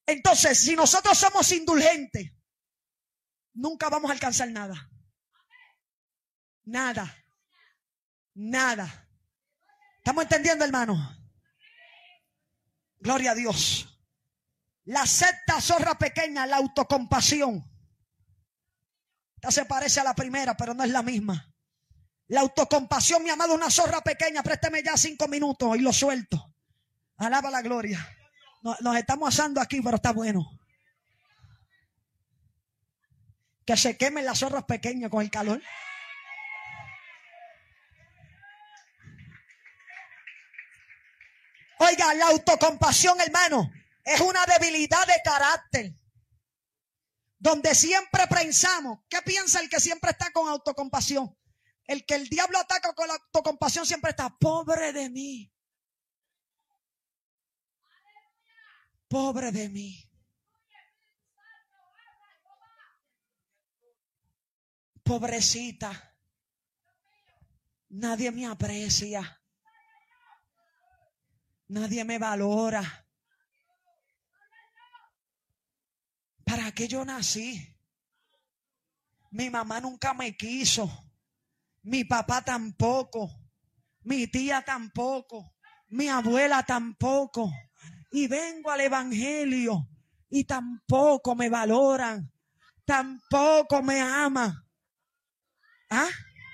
Entonces, si nosotros somos indulgentes, nunca vamos a alcanzar nada. Nada. Nada. ¿Estamos entendiendo, hermano? Gloria a Dios. La sexta zorra pequeña, la autocompasión. Esta se parece a la primera, pero no es la misma. La autocompasión, mi amado, una zorra pequeña. Présteme ya 5 minutos y lo suelto. Alaba la gloria. Nos estamos asando aquí, pero está bueno. Que se quemen las zorras pequeñas con el calor. Oiga, la autocompasión, hermano, es una debilidad de carácter. Donde siempre pensamos. ¿Qué piensa el que siempre está con autocompasión? El que el diablo ataca con la autocompasión siempre está: pobre de mí. Pobre de mí. Pobrecita. Nadie me aprecia. Nadie me valora. ¿Para qué yo nací? Mi mamá nunca me quiso. Mi papá tampoco. Mi tía tampoco. Mi abuela tampoco. Y vengo al evangelio y tampoco me valoran. Tampoco me aman. ¿Ah?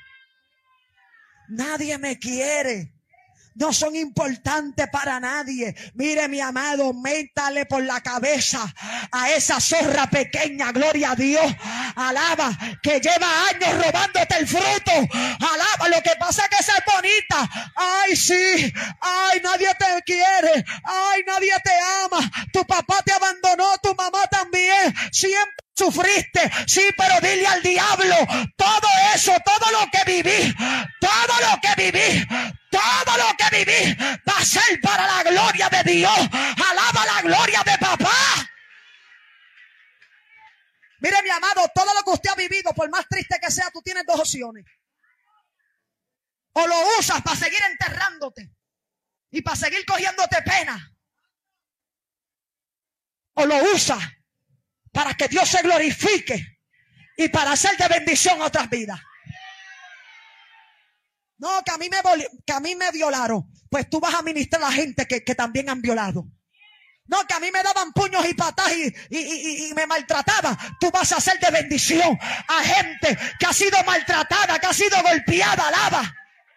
Nadie me quiere. No son importantes para nadie. Mire, mi amado, métale por la cabeza a esa zorra pequeña, gloria a Dios. Alaba, que lleva años robándote el fruto. Alaba, lo que pasa es que esa es bonita. Ay, sí. Ay, nadie te quiere. Ay, nadie te ama. Tu papá te abandonó, tu mamá también. Siempre sufriste. Sí, pero dile al diablo: todo eso, todo lo que viví, todo lo que viví, todo lo que viví va a ser para la gloria de Dios. Alaba la gloria de papá. Mire, mi amado, todo lo que usted ha vivido, por más triste que sea, tú tienes 2 opciones. O lo usas para seguir enterrándote y para seguir cogiéndote pena, o lo usas para que Dios se glorifique y para hacer de bendición a otras vidas. No, que a mí me violaron. Pues tú vas a ministrar a la gente que también han violado. No, que a mí me daban puños y patas y me maltrataban. Tú vas a hacer de bendición a gente que ha sido maltratada, que ha sido golpeada. Alaba.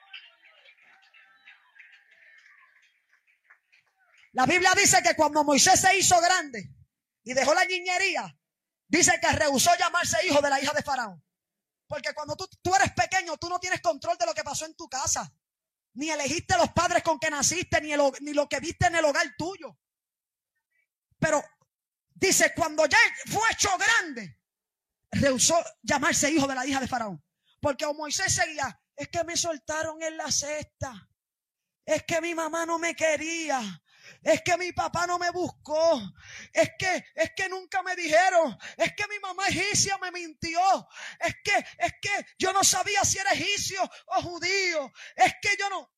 La Biblia dice que cuando Moisés se hizo grande y dejó la niñería, dice que rehusó llamarse hijo de la hija de Faraón. Porque cuando tú eres pequeño, tú no tienes control de lo que pasó en tu casa. Ni elegiste los padres con que naciste, ni lo que viste en el hogar tuyo. Pero dice, cuando ya fue hecho grande, rehusó llamarse hijo de la hija de Faraón. Porque Moisés seguía: es que me soltaron en la cesta. Es que mi mamá no me quería. Es que mi papá no me buscó. Es que nunca me dijeron. Es que mi mamá egipcia me mintió. Es que yo no sabía si era egipcio o judío. Es que yo no.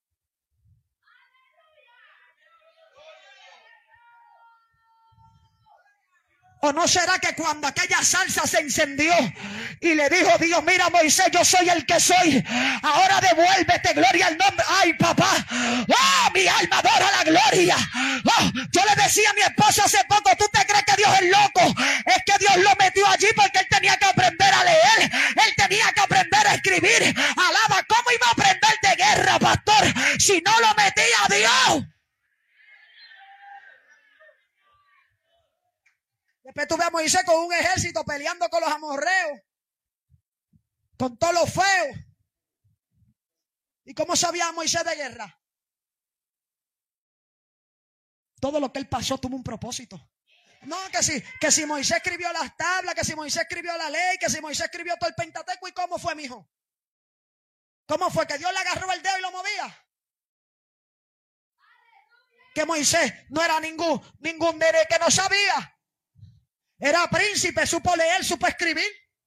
¿O no será que cuando aquella salsa se encendió y le dijo Dios: mira, Moisés, yo soy el que soy, ahora devuélvete, gloria al nombre? Ay, papá, oh, mi alma adora la gloria. Oh, yo le decía a mi esposa hace poco: ¿tú te crees que Dios es loco? Es que Dios lo metió allí porque él tenía que aprender a leer, él tenía que aprender a escribir. Alaba, ¿cómo iba a aprender de guerra, pastor, si no lo metía a Dios? Después tuve a Moisés con un ejército peleando con los amorreos, con todos los feos. ¿Y cómo sabía Moisés de guerra? Todo lo que él pasó tuvo un propósito. No, que si Moisés escribió las tablas, que si Moisés escribió la ley, que si Moisés escribió todo el Pentateuco. ¿Y cómo fue, mijo? ¿Cómo fue? ¿Que Dios le agarró el dedo y lo movía? Que Moisés no era ningún nene que no sabía. Era príncipe, supo leer, supo escribir.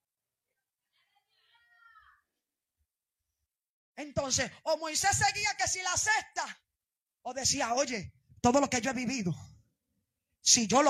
Entonces, o Moisés seguía que si la cesta, o decía: oye, todo lo que yo he vivido, si yo lo